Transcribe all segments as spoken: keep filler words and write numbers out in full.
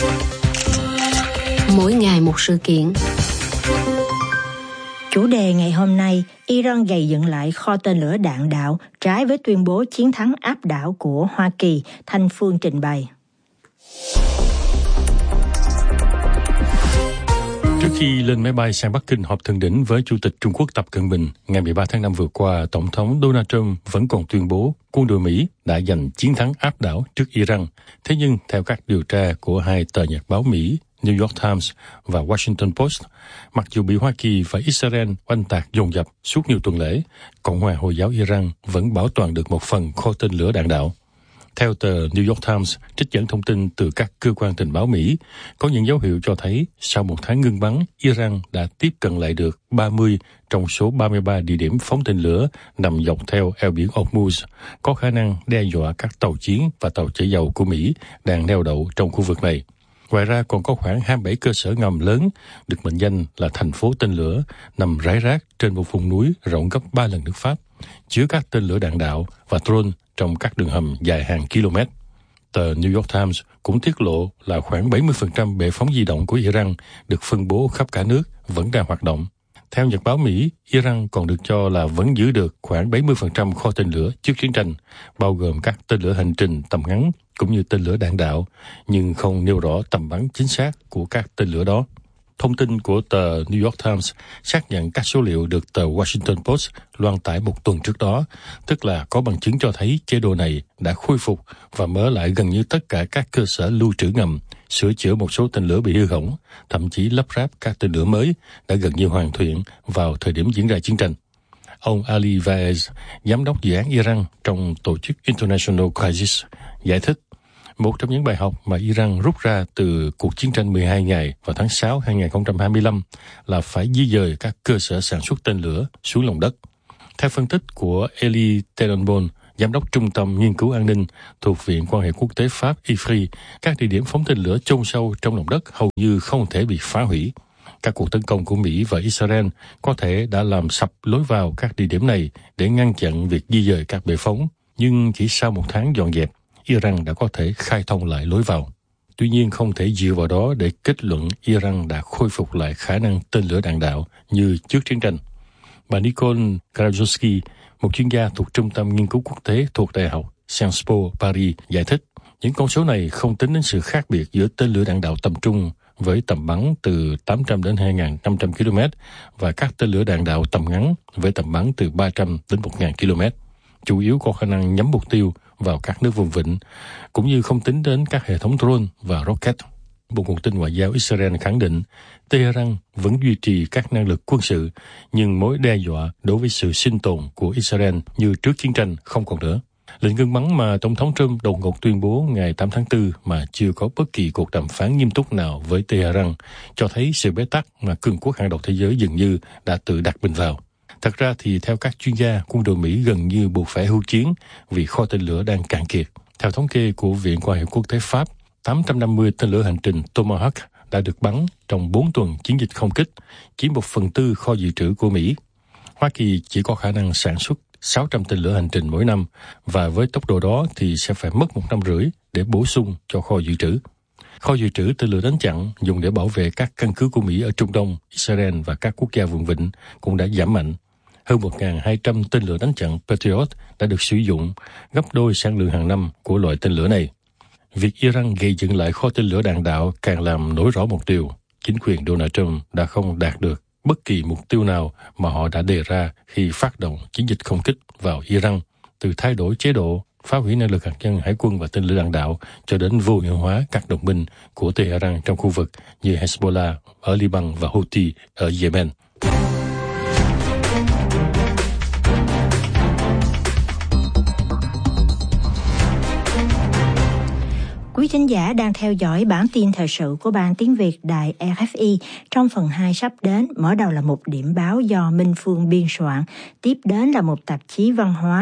Mỗi ngày một sự kiện. Chủ đề ngày hôm nay, Iran gầy dựng lại kho tên lửa đạn đạo trái với tuyên bố chiến thắng áp đảo của Hoa Kỳ, Thanh Phương trình bày. Trước khi lên máy bay sang Bắc Kinh họp thượng đỉnh với Chủ tịch Trung Quốc Tập Cận Bình, ngày mười ba tháng năm vừa qua, Tổng thống Donald Trump vẫn còn tuyên bố quân đội Mỹ đã giành chiến thắng áp đảo trước Iran. Thế nhưng, theo các điều tra của hai tờ nhật báo Mỹ, New York Times và Washington Post, mặc dù bị Hoa Kỳ và Israel oanh tạc dồn dập suốt nhiều tuần lễ, Cộng hòa Hồi giáo Iran vẫn bảo toàn được một phần kho tên lửa đạn đạo. Theo tờ New York Times, trích dẫn thông tin từ các cơ quan tình báo Mỹ, có những dấu hiệu cho thấy sau một tháng ngưng bắn, Iran đã tiếp cận lại được ba mươi trong số ba mươi ba địa điểm phóng tên lửa nằm dọc theo eo biển Hormuz, có khả năng đe dọa các tàu chiến và tàu chở dầu của Mỹ đang neo đậu trong khu vực này. Ngoài ra còn có khoảng hai mươi bảy cơ sở ngầm lớn được mệnh danh là thành phố tên lửa nằm rải rác trên một vùng núi rộng gấp ba lần nước Pháp, chứa các tên lửa đạn đạo và drone trong các đường hầm dài hàng km. Tờ New York Times cũng tiết lộ là khoảng bảy mươi phần trăm bệ phóng di động của Iran được phân bố khắp cả nước vẫn đang hoạt động. Theo nhật báo Mỹ, Iran còn được cho là vẫn giữ được khoảng bảy mươi phần trăm kho tên lửa trước chiến tranh, bao gồm các tên lửa hành trình tầm ngắn cũng như tên lửa đạn đạo, nhưng không nêu rõ tầm bắn chính xác của các tên lửa đó. Thông tin của tờ New York Times xác nhận các số liệu được tờ Washington Post loan tải một tuần trước đó, tức là có bằng chứng cho thấy chế độ này đã khôi phục và mở lại gần như tất cả các cơ sở lưu trữ ngầm, sửa chữa một số tên lửa bị hư hỏng, thậm chí lắp ráp các tên lửa mới đã gần như hoàn thiện vào thời điểm diễn ra chiến tranh. Ông Ali Vaez, giám đốc dự án Iran trong tổ chức International Crisis, giải thích, một trong những bài học mà Iran rút ra từ cuộc chiến tranh mười hai ngày vào tháng sáu năm hai không hai lăm là phải di dời các cơ sở sản xuất tên lửa xuống lòng đất. Theo phân tích của Elie Tenenbaum, giám đốc Trung tâm Nghiên cứu An ninh thuộc Viện Quan hệ Quốc tế Pháp I F R I, các địa điểm phóng tên lửa chôn sâu trong lòng đất hầu như không thể bị phá hủy. Các cuộc tấn công của Mỹ và Israel có thể đã làm sập lối vào các địa điểm này để ngăn chặn việc di dời các bệ phóng, nhưng chỉ sau một tháng dọn dẹp, Iran đã có thể khai thông lại lối vào. Tuy nhiên không thể dựa vào đó để kết luận Iran đã khôi phục lại khả năng tên lửa đạn đạo như trước chiến tranh. Bà Nicole Krajewski, một chuyên gia thuộc Trung tâm Nghiên cứu Quốc tế thuộc Đại học Sciences Po Paris, giải thích những con số này không tính đến sự khác biệt giữa tên lửa đạn đạo tầm trung với tầm bắn từ tám trăm đến hai nghìn năm trăm ki lô mét và các tên lửa đạn đạo tầm ngắn với tầm bắn từ ba trăm đến một nghìn ki lô mét, chủ yếu có khả năng nhắm mục tiêu vào các nước vùng vịnh, cũng như không tính đến các hệ thống drone và rocket. Một nguồn tin ngoại giao Israel khẳng định Tehran vẫn duy trì các năng lực quân sự, nhưng mối đe dọa đối với sự sinh tồn của Israel như trước chiến tranh không còn nữa. Lệnh ngưng bắn mà Tổng thống Trump đột ngột tuyên bố ngày tám tháng tư mà chưa có bất kỳ cuộc đàm phán nghiêm túc nào với Tehran cho thấy sự bế tắc mà cường quốc hàng đầu thế giới dường như đã tự đặt mình vào. Thật ra thì theo các chuyên gia, quân đội Mỹ gần như buộc phải hưu chiến vì kho tên lửa đang cạn kiệt. Theo thống kê của Viện Quan hệ Quốc tế Pháp, tám trăm năm mươi tên lửa hành trình Tomahawk đã được bắn trong bốn tuần chiến dịch không kích, chỉ một phần tư kho dự trữ của Mỹ. Hoa Kỳ chỉ có khả năng sản xuất sáu trăm tên lửa hành trình mỗi năm, và với tốc độ đó thì sẽ phải mất một năm rưỡi để bổ sung cho kho dự trữ. Kho dự trữ tên lửa đánh chặn dùng để bảo vệ các căn cứ của Mỹ ở Trung Đông, Israel và các quốc gia vùng vịnh cũng đã giảm mạnh. Hơn một nghìn hai trăm tên lửa đánh chặn Patriot đã được sử dụng, gấp đôi sản lượng hàng năm của loại tên lửa này. Việc Iran gây dựng lại kho tên lửa đạn đạo càng làm nổi rõ một điều: chính quyền Donald Trump đã không đạt được bất kỳ mục tiêu nào mà họ đã đề ra khi phát động chiến dịch không kích vào Iran, từ thay đổi chế độ, phá hủy năng lực hạt nhân, hải quân và tên lửa đạn đạo cho đến vô hiệu hóa các đồng minh của Tehran trong khu vực như Hezbollah ở Liban và Houthi ở Yemen. Quý thính giả đang theo dõi bản tin thời sự của Ban Tiếng Việt Đài rờ ép i. Trong phần hai sắp đến, mở đầu là một điểm báo do Minh Phương biên soạn, tiếp đến là một tạp chí văn hóa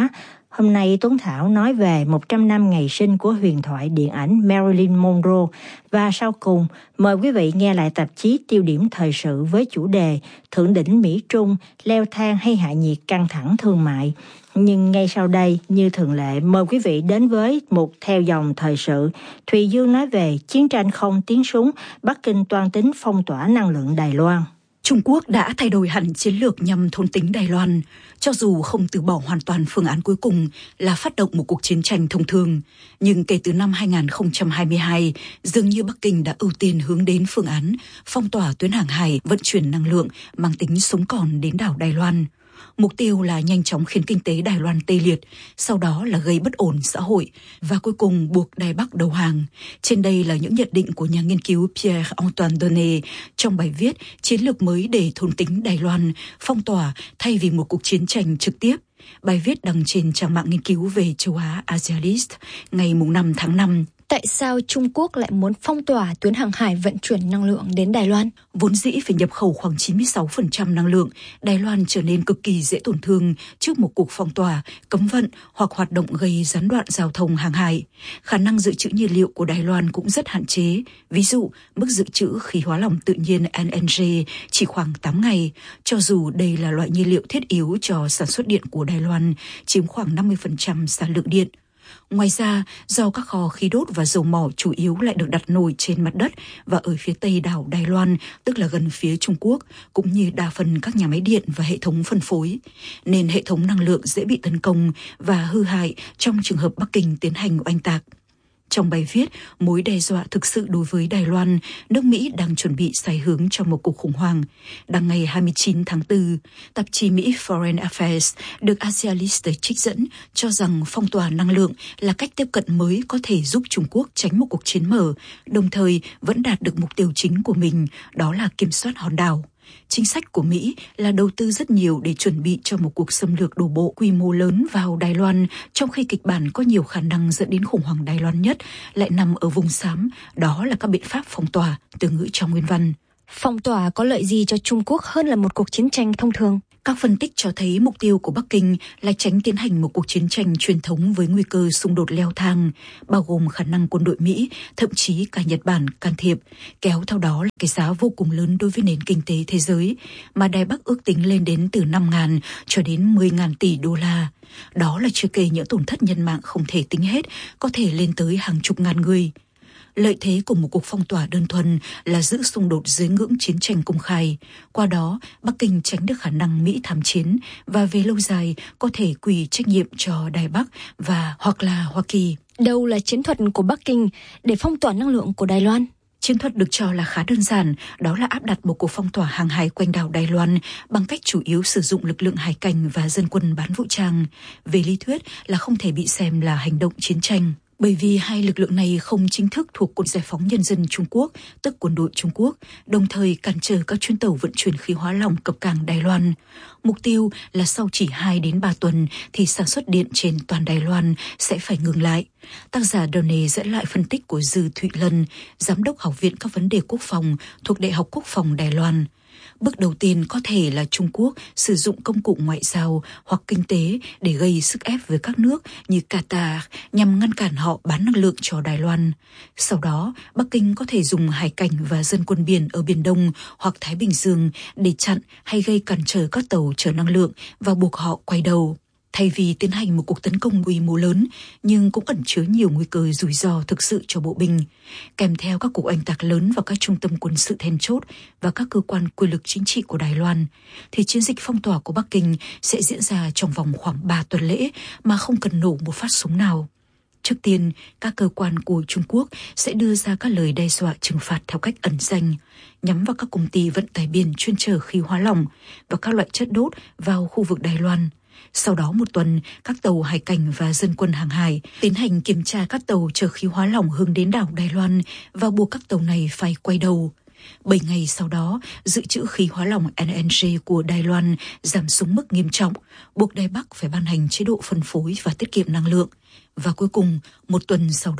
Hôm nay Tuấn Thảo nói về một trăm năm ngày sinh của huyền thoại điện ảnh Marilyn Monroe. Và sau cùng, mời quý vị nghe lại tạp chí Tiêu điểm thời sự với chủ đề Thượng đỉnh Mỹ-Trung, leo thang hay hạ nhiệt căng thẳng thương mại. Nhưng ngay sau đây, như thường lệ, mời quý vị đến với một theo dòng thời sự. Thùy Dương nói về chiến tranh không tiếng súng, Bắc Kinh toan tính phong tỏa năng lượng Đài Loan. Trung Quốc đã thay đổi hẳn chiến lược nhằm thôn tính Đài Loan, cho dù không từ bỏ hoàn toàn phương án cuối cùng là phát động một cuộc chiến tranh thông thường. Nhưng kể từ năm hai không hai hai, dường như Bắc Kinh đã ưu tiên hướng đến phương án phong tỏa tuyến hàng hải vận chuyển năng lượng mang tính sống còn đến đảo Đài Loan. Mục tiêu là nhanh chóng khiến kinh tế Đài Loan tê liệt, sau đó là gây bất ổn xã hội và cuối cùng buộc Đài Bắc đầu hàng. Trên đây là những nhận định của nhà nghiên cứu Pierre-Antoine Donnet trong bài viết Chiến lược mới để thôn tính Đài Loan, phong tỏa thay vì một cuộc chiến tranh trực tiếp. Bài viết đăng trên trang mạng nghiên cứu về châu Á Asialist ngày năm tháng năm. Tại sao Trung Quốc lại muốn phong tỏa tuyến hàng hải vận chuyển năng lượng đến Đài Loan? Vốn dĩ phải nhập khẩu khoảng chín mươi sáu phần trăm năng lượng, Đài Loan trở nên cực kỳ dễ tổn thương trước một cuộc phong tỏa, cấm vận hoặc hoạt động gây gián đoạn giao thông hàng hải. Khả năng dự trữ nhiên liệu của Đài Loan cũng rất hạn chế. Ví dụ, mức dự trữ khí hóa lỏng tự nhiên L N G chỉ khoảng tám ngày, cho dù đây là loại nhiên liệu thiết yếu cho sản xuất điện của Đài Loan, chiếm khoảng năm mươi phần trăm sản lượng điện. Ngoài ra, do các kho khí đốt và dầu mỏ chủ yếu lại được đặt nổi trên mặt đất và ở phía tây đảo Đài Loan, tức là gần phía Trung Quốc, cũng như đa phần các nhà máy điện và hệ thống phân phối, nên hệ thống năng lượng dễ bị tấn công và hư hại trong trường hợp Bắc Kinh tiến hành oanh tạc. Trong bài viết, mối đe dọa thực sự đối với Đài Loan, nước Mỹ đang chuẩn bị xoay hướng cho một cuộc khủng hoảng. Đăng ngày hai mươi chín tháng tư, tạp chí Mỹ Foreign Affairs được Asialist trích dẫn cho rằng phong tỏa năng lượng là cách tiếp cận mới có thể giúp Trung Quốc tránh một cuộc chiến mở, đồng thời vẫn đạt được mục tiêu chính của mình, đó là kiểm soát hòn đảo. Chính sách của Mỹ là đầu tư rất nhiều để chuẩn bị cho một cuộc xâm lược đổ bộ quy mô lớn vào Đài Loan, trong khi kịch bản có nhiều khả năng dẫn đến khủng hoảng Đài Loan nhất lại nằm ở vùng xám, đó là các biện pháp phong tỏa, từ ngữ trong nguyên văn. Phong tỏa có lợi gì cho Trung Quốc hơn là một cuộc chiến tranh thông thường? Các phân tích cho thấy mục tiêu của Bắc Kinh là tránh tiến hành một cuộc chiến tranh truyền thống với nguy cơ xung đột leo thang, bao gồm khả năng quân đội Mỹ, thậm chí cả Nhật Bản can thiệp, kéo theo đó là cái giá vô cùng lớn đối với nền kinh tế thế giới, mà Đài Bắc ước tính lên đến từ năm nghìn cho đến mười nghìn tỷ đô la. Đó là chưa kể những tổn thất nhân mạng không thể tính hết, có thể lên tới hàng chục ngàn người. Lợi thế của một cuộc phong tỏa đơn thuần là giữ xung đột dưới ngưỡng chiến tranh công khai. Qua đó, Bắc Kinh tránh được khả năng Mỹ tham chiến và về lâu dài có thể quy trách nhiệm cho Đài Bắc và hoặc là Hoa Kỳ. Đâu là chiến thuật của Bắc Kinh để phong tỏa năng lượng của Đài Loan? Chiến thuật được cho là khá đơn giản, đó là áp đặt một cuộc phong tỏa hàng hải quanh đảo Đài Loan bằng cách chủ yếu sử dụng lực lượng hải cảnh và dân quân bán vũ trang. Về lý thuyết là không thể bị xem là hành động chiến tranh. Bởi vì hai lực lượng này không chính thức thuộc Quân Giải phóng Nhân dân Trung Quốc, tức quân đội Trung Quốc, đồng thời cản trở các chuyến tàu vận chuyển khí hóa lỏng cập cảng Đài Loan. Mục tiêu là sau chỉ hai đến ba tuần thì sản xuất điện trên toàn Đài Loan sẽ phải ngừng lại. Tác giả Donnet dẫn lại phân tích của Dư Thụy Lân, Giám đốc Học viện các vấn đề quốc phòng thuộc Đại học Quốc phòng Đài Loan. Bước đầu tiên có thể là Trung Quốc sử dụng công cụ ngoại giao hoặc kinh tế để gây sức ép với các nước như Qatar nhằm ngăn cản họ bán năng lượng cho Đài Loan. Sau đó, Bắc Kinh có thể dùng hải cảnh và dân quân biển ở Biển Đông hoặc Thái Bình Dương để chặn hay gây cản trở các tàu chở năng lượng và buộc họ quay đầu. Thay vì tiến hành một cuộc tấn công quy mô lớn, nhưng cũng ẩn chứa nhiều nguy cơ rủi ro thực sự cho bộ binh, kèm theo các cuộc oanh tạc lớn vào các trung tâm quân sự then chốt và các cơ quan quyền lực chính trị của Đài Loan, thì chiến dịch phong tỏa của Bắc Kinh sẽ diễn ra trong vòng khoảng ba tuần lễ mà không cần nổ một phát súng nào. Trước tiên, các cơ quan của Trung Quốc sẽ đưa ra các lời đe dọa trừng phạt theo cách ẩn danh, nhắm vào các công ty vận tải biển chuyên chở khí hóa lỏng và các loại chất đốt vào khu vực Đài Loan. Sau đó một tuần, các tàu hải cảnh và dân quân hàng hải tiến hành kiểm tra các tàu chở khí hóa lỏng hướng đến đảo Đài Loan và buộc các tàu này phải quay đầu. Bảy ngày sau đó, dự trữ khí hóa lỏng L N G của Đài Loan giảm xuống mức nghiêm trọng, buộc Đài Bắc phải ban hành chế độ phân phối và tiết kiệm năng lượng. Và cuối cùng, một tuần sau đó,